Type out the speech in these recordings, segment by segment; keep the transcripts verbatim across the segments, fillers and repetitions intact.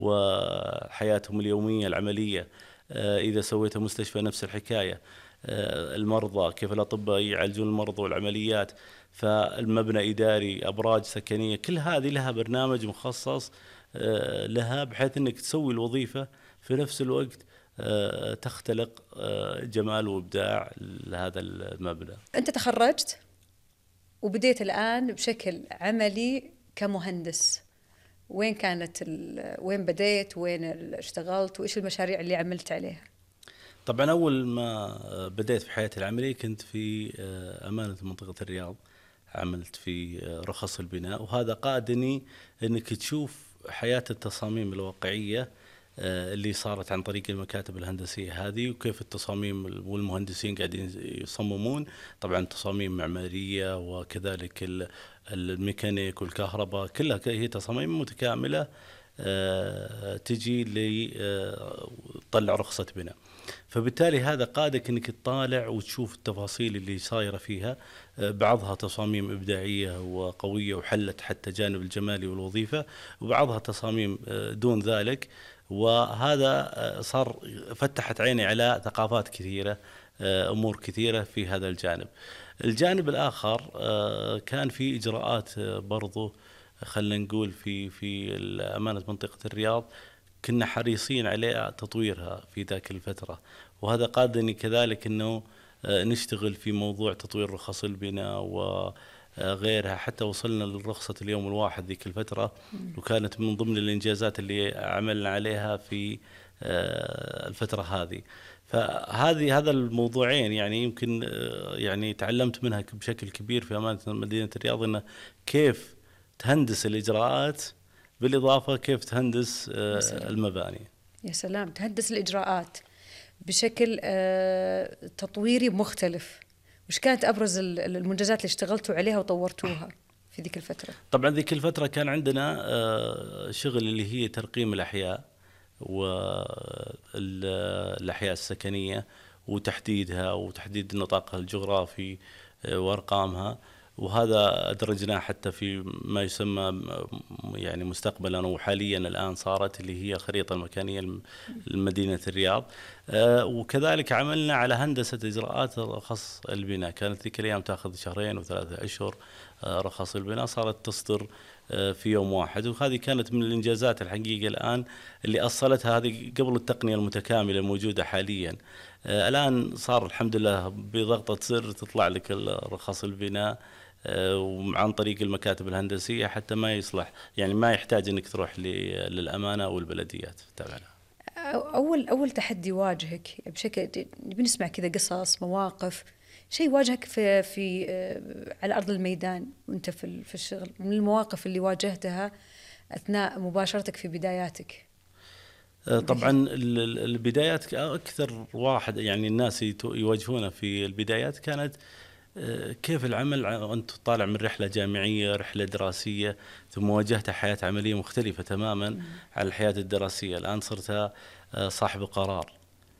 وحياتهم اليومية العملية. آه، إذا سويت مستشفى نفس الحكاية. آه، المرضى كيف الأطباء يعالجون المرضى والعمليات. فالمبنى إداري، أبراج سكنية، كل هذه لها برنامج مخصص آه، لها، بحيث أنك تسوي الوظيفة في نفس الوقت آه، تختلق آه، جمال وإبداع لهذا المبنى. أنت تخرجت وبديت الآن بشكل عملي كمهندس. وين كانت وين بديت، وين اشتغلت، وإيش المشاريع اللي عملت عليها؟ طبعا أول ما بديت في حياتي العملية كنت في أمانة منطقة الرياض، عملت في رخص البناء، وهذا قادني أنك تشوف حياة التصاميم الواقعية اللي صارت عن طريق المكاتب الهندسية هذه، وكيف التصاميم والمهندسين قاعدين يصممون. طبعا تصاميم معمارية وكذلك الميكانيك والكهرباء، كلها هي تصاميم متكاملة تجي لتطلع رخصة بناء. فبالتالي هذا قادك انك تطالع وتشوف التفاصيل اللي صايره فيها، بعضها تصاميم ابداعيه وقويه وحلت حتى جانب الجمالي والوظيفه، وبعضها تصاميم دون ذلك. وهذا صار فتحت عيني على ثقافات كثيره، امور كثيره في هذا الجانب. الجانب الاخر كان في اجراءات برضو، خلينا نقول في في امانه منطقه الرياض كنا حريصين على تطويرها في ذاك الفترة، وهذا قادني كذلك أنه نشتغل في موضوع تطوير رخص البناء وغيرها، حتى وصلنا للرخصة اليوم الواحد ذيك الفترة، وكانت من ضمن الإنجازات اللي عملنا عليها في الفترة هذه. فهذه هذا الموضوعين يعني يمكن يعني تعلمت منها بشكل كبير في أمانة مدينة الرياض، إنه كيف تهندس الإجراءات، بالإضافة كيف تهندس المباني. يا سلام، تهندس الإجراءات بشكل تطويري مختلف. وش كانت أبرز المنجزات اللي اشتغلتوا عليها وطورتوها في ذيك الفترة؟ طبعا ذيك الفترة كان عندنا شغل اللي هي ترقيم الأحياء والأحياء السكنية وتحديدها وتحديد نطاقها الجغرافي وأرقامها، وهذا أدرجناه حتى في ما يسمى يعني مستقبلا وحاليا الآن صارت اللي هي خريطة المكانية لمدينة الرياض. وكذلك عملنا على هندسة إجراءات رخص البناء، كانت ذيك الأيام تأخذ شهرين وثلاثة أشهر، رخص البناء صارت تصدر في يوم واحد، وهذه كانت من الإنجازات الحقيقة الآن اللي أصلتها هذه قبل التقنية المتكاملة الموجودة حاليا. الآن صار الحمد لله بضغطة زر تطلع لك رخص البناء وعن طريق المكاتب الهندسية، حتى ما يصلح يعني ما يحتاج انك تروح للأمانة والبلديات تبعنا. أول أول تحدي واجهك بشكل بنسمع كذا قصص مواقف، شيء واجهك في في على أرض الميدان وأنت في في الشغل، من المواقف اللي واجهتها أثناء مباشرتك في بداياتك؟ طبعا البدايات أكثر واحد يعني الناس يواجهونه في البدايات كانت كيف العمل وأنت طالع من رحلة جامعية، رحلة دراسية، ثم واجهت حياة عملية مختلفة تماما م. عن الحياة الدراسية. الآن صرت صاحب قرار،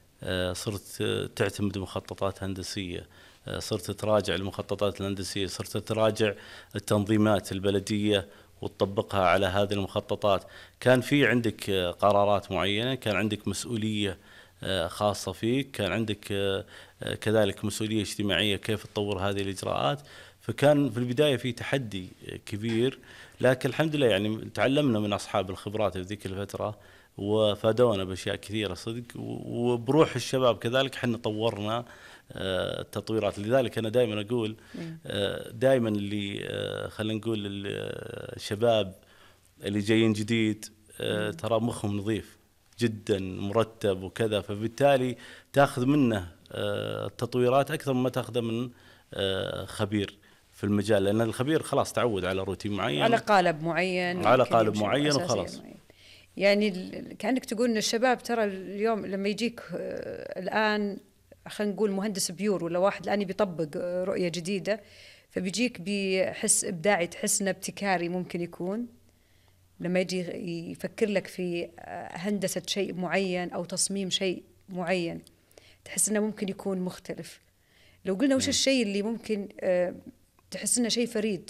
صرت تعتمد مخططات هندسية، صرت تراجع المخططات الهندسية، صرت تراجع التنظيمات البلدية وتطبقها على هذه المخططات. كان في عندك قرارات معينة، كان عندك مسؤولية خاصة فيك، كان عندك كذلك مسؤولية اجتماعية كيف تطور هذه الإجراءات. فكان في البداية في تحدي كبير، لكن الحمد لله يعني تعلمنا من أصحاب الخبرات في ذيك الفترة وفادونا بأشياء كثيرة صدق، وبروح الشباب كذلك حنا طورنا التطويرات. لذلك أنا دائما أقول دائما اللي خلينا نقول الشباب اللي جايين جديد ترى مخهم نظيف جدا مرتب وكذا، فبالتالي تأخذ منه التطويرات أكثر مما تأخذه من خبير في المجال، لأن الخبير خلاص تعود على روتين معين، على قالب معين، على قالب معين وخلاص. معين. يعني كأنك تقول إن الشباب ترى اليوم لما يجيك الآن خلينا نقول مهندس بيور ولا واحد الآن بيطبق رؤية جديدة، فبيجيك بحس إبداعي، تحس إنه ابتكاري ممكن يكون لما يجي يفكر لك في هندسة شيء معين أو تصميم شيء معين، تحس إنه ممكن يكون مختلف. لو قلنا وش الشيء اللي ممكن تحس إنه شيء فريد